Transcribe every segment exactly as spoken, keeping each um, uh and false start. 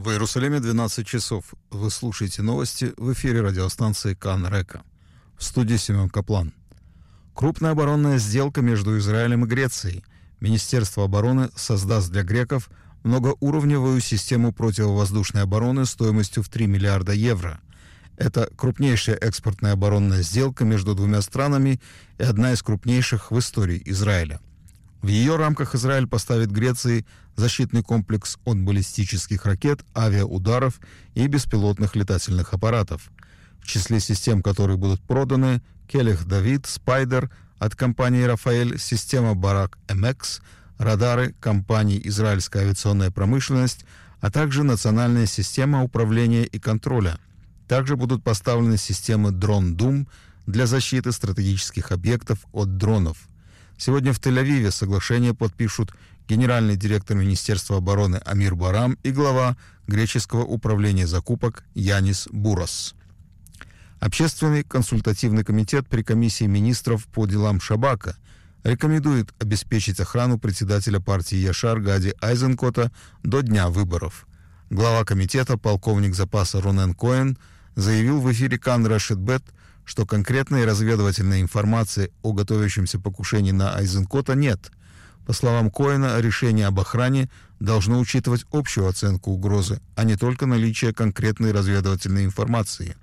В Иерусалиме двенадцать часов. Вы слушаете новости в эфире радиостанции Кан Река. В студии Семен Каплан. Крупная оборонная сделка между Израилем и Грецией. Министерство обороны создаст для греков многоуровневую систему противовоздушной обороны стоимостью в три миллиарда евро. Это крупнейшая экспортная оборонная сделка между двумя странами и одна из крупнейших в истории Израиля. В ее рамках Израиль поставит Греции защитный комплекс от баллистических ракет, авиаударов и беспилотных летательных аппаратов. В числе систем, которые будут проданы, Келех Давид, Спайдер от компании Рафаэль, система Барак эм экс, радары компании Израильская авиационная промышленность, а также национальная система управления и контроля. Также будут поставлены системы Дрон-Дум для защиты стратегических объектов от дронов. Сегодня в Тель-Авиве соглашение подпишут генеральный директор Министерства обороны Амир Барам и глава греческого управления закупок Янис Бурас. Общественный консультативный комитет при комиссии министров по делам Шабака рекомендует обеспечить охрану председателя партии Яшар Гади Айзенкота до дня выборов. Глава комитета, полковник запаса Ронен Коэн, заявил в эфире Кан Рашид Бет, что конкретной разведывательной информации о готовящемся покушении на Айзенкота нет. По словам Коэна, решение об охране должно учитывать общую оценку угрозы, а не только наличие конкретной разведывательной информации.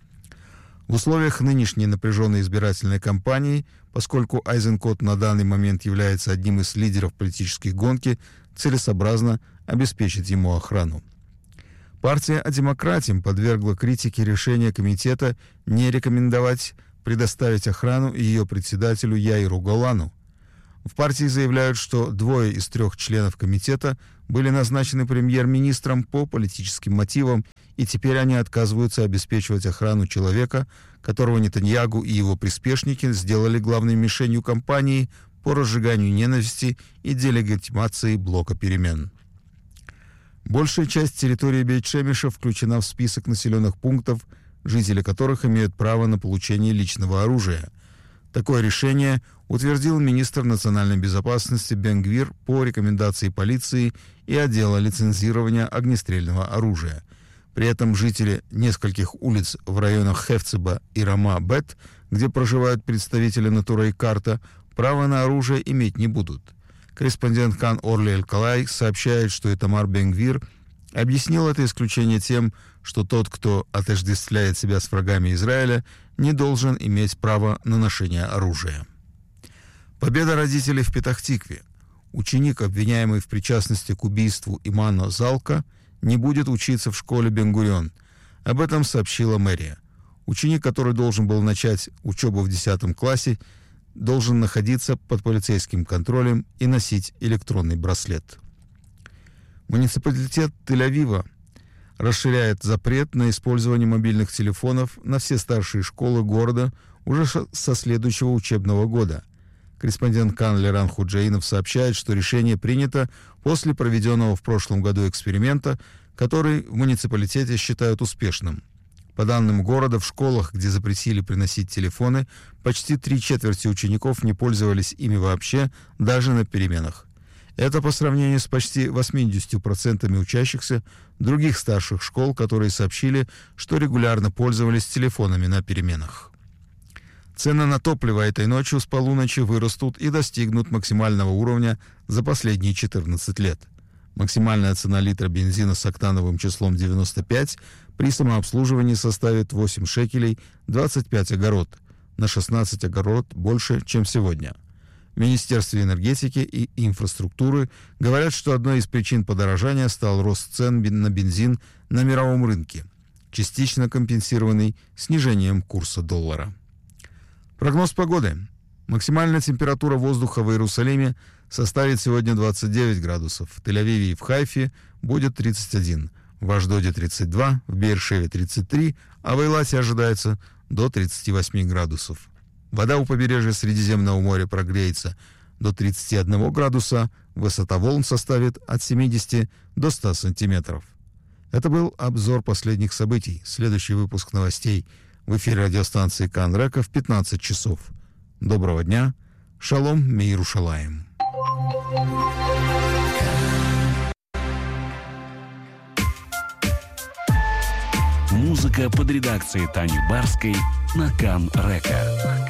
В условиях нынешней напряженной избирательной кампании, поскольку Айзенкот на данный момент является одним из лидеров политической гонки, целесообразно обеспечить ему охрану. Партия «О демократии» подвергла критике решение комитета не рекомендовать предоставить охрану ее председателю Яиру Голану. В партии заявляют, что двое из трех членов комитета были назначены премьер-министром по политическим мотивам, и теперь они отказываются обеспечивать охрану человека, которого Нетаньягу и его приспешники сделали главной мишенью кампании по разжиганию ненависти и делегитимации блока перемен. Большая часть территории Бейт-Шемеша включена в список населенных пунктов, жители которых имеют право на получение личного оружия. Такое решение утвердил министр национальной безопасности Бен-Гвир по рекомендации полиции и отдела лицензирования огнестрельного оружия. При этом жители нескольких улиц в районах Хефцеба и Рама-Бет, где проживают представители Натура и Карта, права на оружие иметь не будут. Корреспондент Кан Орли Эль-Калай сообщает, что Итамар Бен-Гвир объяснил это исключение тем, что тот, кто отождествляет себя с врагами Израиля, не должен иметь право на ношение оружия. Победа родителей в Петах-Тикве. Ученик, обвиняемый в причастности к убийству Имана Залка, не будет учиться в школе Бен-Гурион. Об этом сообщила мэрия. Ученик, который должен был начать учебу в десятом классе, должен находиться под полицейским контролем и носить электронный браслет. Муниципалитет Тель-Авива расширяет запрет на использование мобильных телефонов на все старшие школы города уже со следующего учебного года. Корреспондент Кан Леран Худжаинов сообщает, что решение принято после проведенного в прошлом году эксперимента, который в муниципалитете считают успешным. По данным города, в школах, где запретили приносить телефоны, почти три четверти учеников не пользовались ими вообще, даже на переменах. Это по сравнению с почти восемьдесят процентов учащихся других старших школ, которые сообщили, что регулярно пользовались телефонами на переменах. Цены на топливо этой ночью с полуночи вырастут и достигнут максимального уровня за последние четырнадцать лет. Максимальная цена литра бензина с октановым числом девяносто пять при самообслуживании составит восемь шекелей двадцать пять огород, на шестнадцать огород больше, чем сегодня. В Министерстве энергетики и инфраструктуры говорят, что одной из причин подорожания стал рост цен на бензин на мировом рынке, частично компенсированный снижением курса доллара. Прогноз погоды. Максимальная температура воздуха в Иерусалиме составит сегодня двадцать девять градусов, в Тель-Авиве и в Хайфе будет тридцать один, в Ашдоде тридцать два, в Беэр-Шеве тридцать три, а в Эйлате ожидается до тридцати восьми градусов. Вода у побережья Средиземного моря прогреется до тридцати одного градуса, высота волн составит от семидесяти до ста сантиметров. Это был обзор последних событий. Следующий выпуск новостей в эфире радиостанции Кан Река в пятнадцать часов. Доброго дня. Шалом, Меирушалаем. Музыка под редакцией Тани Барской на Кан Рекорд.